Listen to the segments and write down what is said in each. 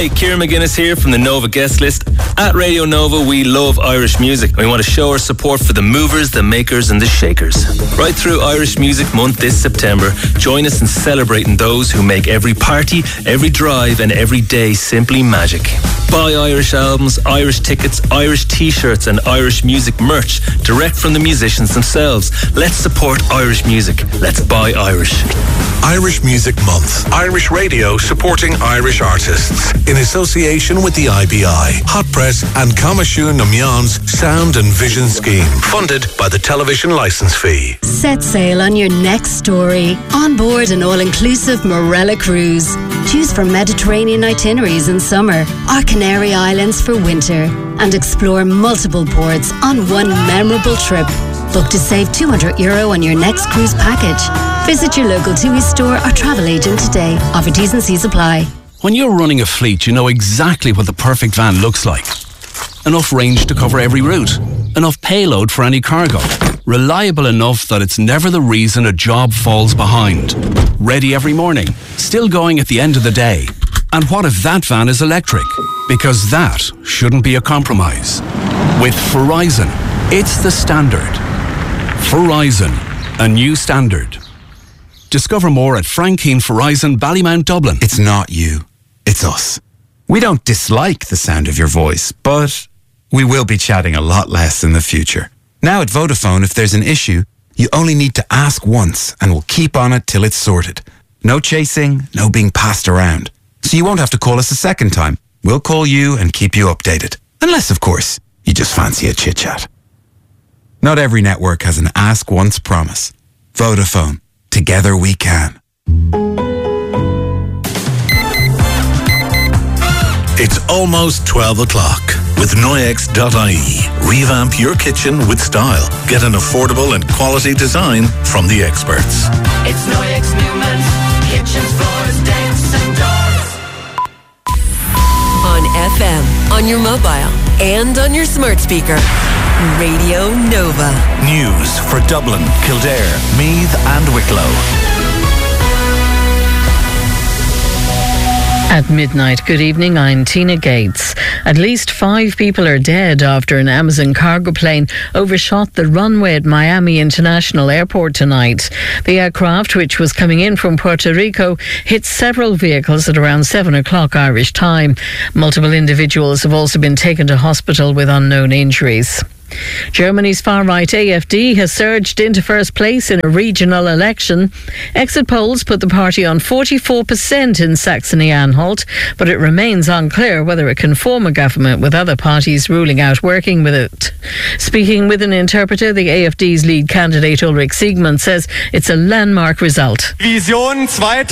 Hey, Kieran McGuinness here from the Nova guest list. At Radio Nova, we love Irish music. We want to show our support for the movers, the makers and the shakers. Right through Irish Music Month this September, join us in celebrating those who make every party, every drive and every day simply magic. Buy Irish albums, Irish tickets, Irish t-shirts and Irish music merch direct from the musicians themselves. Let's support Irish music. Let's buy Irish. Irish Music Month. Irish Radio supporting Irish artists in association with the IBI, Hot Press and Coimisiún na Meán's Sound and Vision Scheme, funded by the television licence fee. Set sail on your next story. On board an all-inclusive Morella cruise. Choose from Mediterranean itineraries in summer or Canary Islands for winter, and explore multiple ports on one memorable trip. Book to save €200 on your next cruise package. Visit your local TUI store or travel agent today. Offer T's and C's apply. When you're running a fleet, you know exactly what the perfect van looks like. Enough range to cover every route. Enough payload for any cargo. Reliable enough that it's never the reason a job falls behind. Ready every morning. Still going at the end of the day. And what if that van is electric? Because that shouldn't be a compromise. With Verizon, it's the standard. Verizon, a new standard. Discover more at Frank Keane Verizon, Ballymount, Dublin. It's not you, it's us. We don't dislike the sound of your voice, but we will be chatting a lot less in the future. Now at Vodafone, if there's an issue, you only need to ask once and we'll keep on it till it's sorted. No chasing, no being passed around. So you won't have to call us a second time. We'll call you and keep you updated. Unless, of course, you just fancy a chit-chat. Not every network has an ask once promise. Vodafone. Together we can. It's almost 12 o'clock with Noyex.ie. Revamp your kitchen with style. Get an affordable and quality design from the experts. It's Noyex Newman. Kitchens, floors, decks and doors. On FM, on your mobile, and on your smart speaker. Radio Nova. News for Dublin, Kildare, Meath and Wicklow. At midnight, good evening, I'm Tina Gates. At least 5 people are dead after an Amazon cargo plane overshot the runway at Miami International Airport tonight. The aircraft, which was coming in from Puerto Rico, hit several vehicles at around 7 o'clock Irish time. Multiple individuals have also been taken to hospital with unknown injuries. Germany's far-right AfD has surged into first place in a regional election. Exit polls put the party on 44% in Saxony-Anhalt, but it remains unclear whether it can form a government with other parties ruling out working with it. Speaking with an interpreter, the AfD's lead candidate Ulrich Siegmund says it's a landmark result. Vision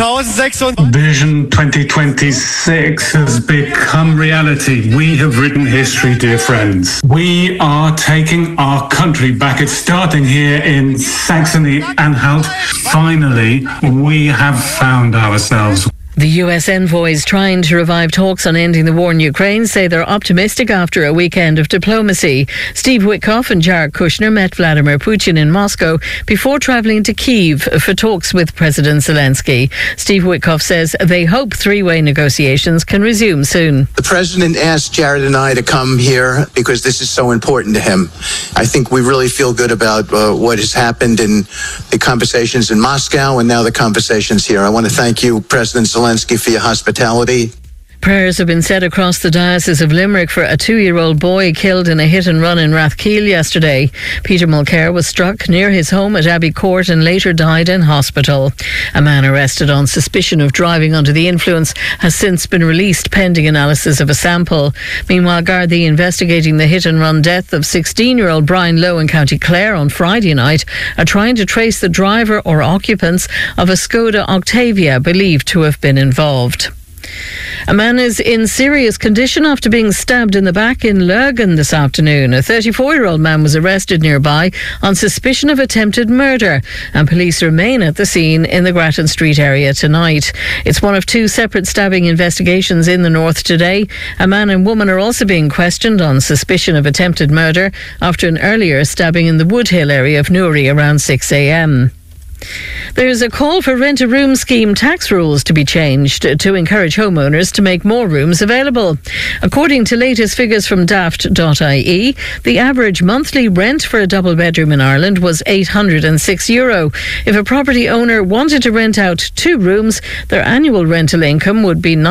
2026 has become reality. We have written history, dear friends. We are taking our country back. It's starting here in Saxony-Anhalt. Finally, we have found ourselves. The US envoys trying to revive talks on ending the war in Ukraine say they're optimistic after a weekend of diplomacy. Steve Witkoff and Jared Kushner met Vladimir Putin in Moscow before travelling to Kyiv for talks with President Zelensky. Steve Witkoff says they hope three-way negotiations can resume soon. The President asked Jared and I to come here because this is so important to him. I think we really feel good about what has happened in the conversations in Moscow and now the conversations here. I want to thank you, President Zelensky, for your hospitality. Prayers have been said across the Diocese of Limerick for a 2-year-old boy killed in a hit-and-run in Rathkeale yesterday. Peter Mulcair was struck near his home at Abbey Court and later died in hospital. A man arrested on suspicion of driving under the influence has since been released pending analysis of a sample. Meanwhile, Gardaí investigating the hit-and-run death of 16-year-old Brian Lowe in County Clare on Friday night are trying to trace the driver or occupants of a Skoda Octavia believed to have been involved. A man is in serious condition after being stabbed in the back in Lurgan this afternoon. A 34-year-old man was arrested nearby on suspicion of attempted murder, and police remain at the scene in the Grattan Street area tonight. It's one of 2 separate stabbing investigations in the north today. A man and woman are also being questioned on suspicion of attempted murder after an earlier stabbing in the Woodhill area of Newry around 6 a.m. There's a call for rent-a-room scheme tax rules to be changed to encourage homeowners to make more rooms available. According to latest figures from daft.ie, the average monthly rent for a double bedroom in Ireland was €806. If a property owner wanted to rent out 2 rooms, their annual rental income would be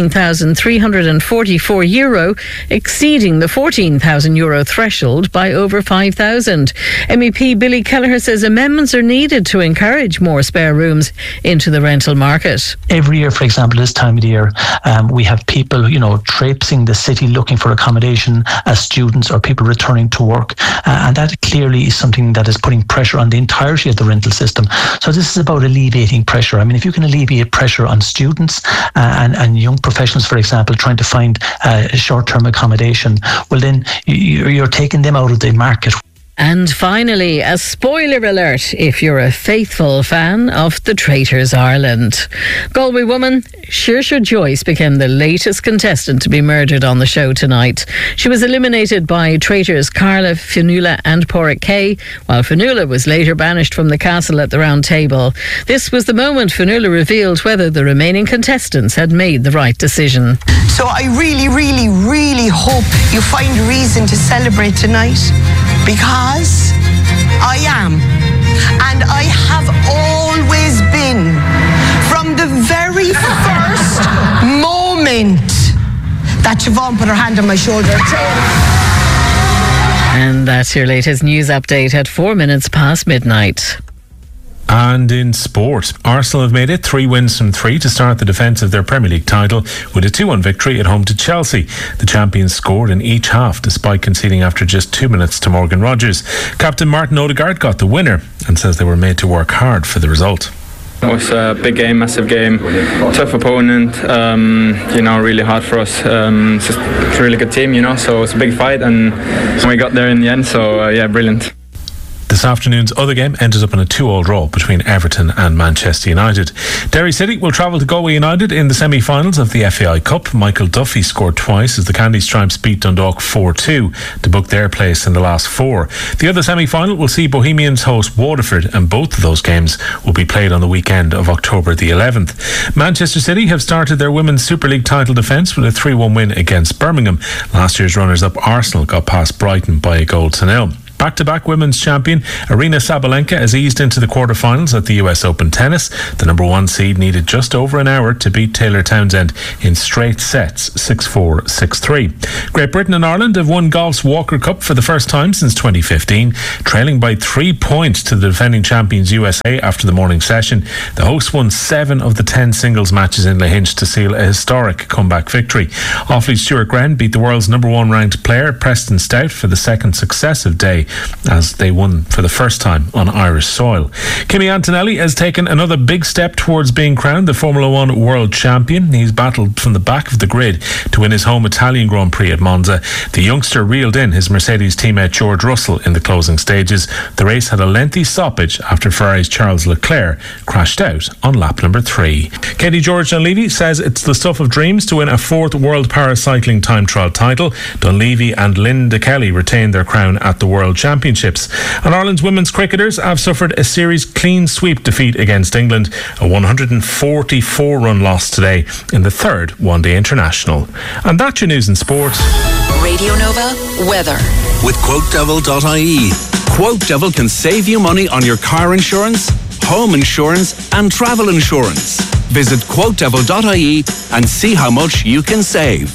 €19,344, exceeding the €14,000 threshold by over 5,000. MEP Billy Kelleher says amendments are needed to encourage more spare rooms into the rental market. Every year, for example, this time of the year, we have people, traipsing the city looking for accommodation as students or people returning to work. And that clearly is something that is putting pressure on the entirety of the rental system. So this is about alleviating pressure. I mean, if you can alleviate pressure on students and young professionals, for example, trying to find short-term accommodation, well, then you're taking them out of the market. And finally, a spoiler alert if you're a faithful fan of The Traitors Ireland. Galway woman Saoirse Joyce became the latest contestant to be murdered on the show tonight. She was eliminated by traitors Carla, Fionnuala and Pádraig Kay, while Fionnuala was later banished from the castle at the round table. This was the moment Fionnuala revealed whether the remaining contestants had made the right decision. So I really, really, really hope you find a reason to celebrate tonight, because I am, and I have always been, from the very first moment that Siobhan put her hand on my shoulder. And that's your latest news update at 4 minutes past midnight. And in sport, Arsenal have made it 3 wins from 3 to start the defence of their Premier League title with a 2-1 victory at home to Chelsea. The champions scored in each half despite conceding after just 2 minutes to Morgan Rogers. Captain Martin Odegaard got the winner and says they were made to work hard for the result. It was a big game, massive game, tough opponent, really hard for us. It's just a really good team, so it's a big fight and we got there in the end, so brilliant. This afternoon's other game ended up in a 2-2 draw between Everton and Manchester United. Derry City will travel to Galway United in the semi-finals of the FAI Cup. Michael Duffy scored twice as the Candy Stripes beat Dundalk 4-2 to book their place in the last 4. The other semi-final will see Bohemians host Waterford, and both of those games will be played on the weekend of October the 11th. Manchester City have started their Women's Super League title defence with a 3-1 win against Birmingham. Last year's runners-up Arsenal got past Brighton by 1-0. Back-to-back women's champion Aryna Sabalenka has eased into the quarter-finals at the US Open Tennis. The number 1 seed needed just over an hour to beat Taylor Townsend in straight sets, 6-4, 6-3. Great Britain and Ireland have won golf's Walker Cup for the first time since 2015, trailing by 3 points to the defending champions USA after the morning session. The hosts won 7 of the 10 singles matches in Lahinch to seal a historic comeback victory. Offaly's Stuart Gren beat the world's number 1 ranked player, Preston Stout, for the second successive day, as they won for the first time on Irish soil. Kimi Antonelli has taken another big step towards being crowned the Formula 1 world champion. He's battled from the back of the grid to win his home Italian Grand Prix at Monza. The youngster reeled in his Mercedes teammate George Russell in the closing stages. The race had a lengthy stoppage after Ferrari's Charles Leclerc crashed out on lap number 3. Katie George Dunleavy says it's the stuff of dreams to win a 4th World Paracycling Time Trial title. Dunleavy and Linda Kelly retained their crown at the World Championships. And Ireland's women's cricketers have suffered a series clean sweep defeat against England, a 144-run loss today in the 3rd One-Day International. And that's your news in sport. Radio Nova weather with QuoteDevil.ie. QuoteDevil can save you money on your car insurance, home insurance and travel insurance. Visit QuoteDevil.ie and see how much you can save.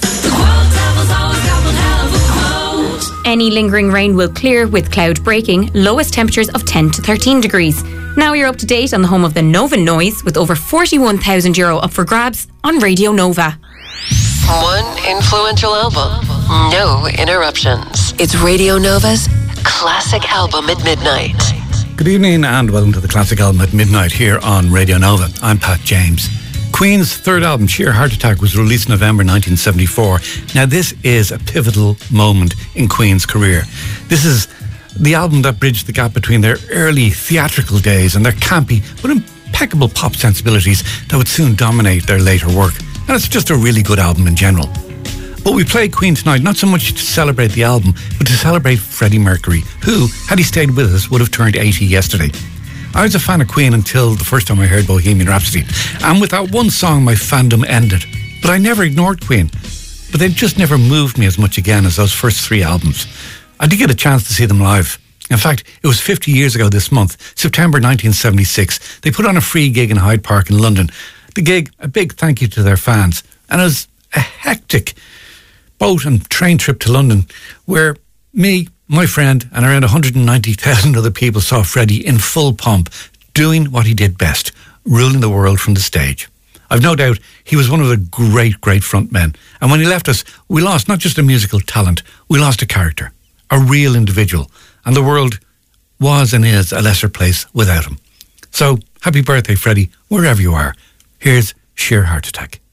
Any lingering rain will clear with cloud breaking, lowest temperatures of 10 to 13 degrees. Now you're up to date on the home of the Nova Noise with over €41,000 up for grabs on Radio Nova. One influential album, no interruptions. It's Radio Nova's Classic Album at Midnight. Good evening and welcome to the Classic Album at Midnight here on Radio Nova. I'm Pat James. Queen's third album, Sheer Heart Attack, was released in November 1974. Now, this is a pivotal moment in Queen's career. This is the album that bridged the gap between their early theatrical days and their campy but impeccable pop sensibilities that would soon dominate their later work. And it's just a really good album in general. But we play Queen tonight not so much to celebrate the album, but to celebrate Freddie Mercury, who, had he stayed with us, would have turned 80 yesterday. I was a fan of Queen until the first time I heard Bohemian Rhapsody. And with that one song, my fandom ended. But I never ignored Queen. But they just never moved me as much again as those first 3 albums. I did get a chance to see them live. In fact, it was 50 years ago this month, September 1976. They put on a free gig in Hyde Park in London. The gig, a big thank you to their fans. And it was a hectic boat and train trip to London where me, my friend, and around 190,000 other people saw Freddie in full pomp, doing what he did best, ruling the world from the stage. I've no doubt he was one of the great, great frontmen. And when he left us, we lost not just a musical talent, we lost a character, a real individual. And the world was and is a lesser place without him. So, happy birthday, Freddie, wherever you are. Here's Sheer Heart Attack.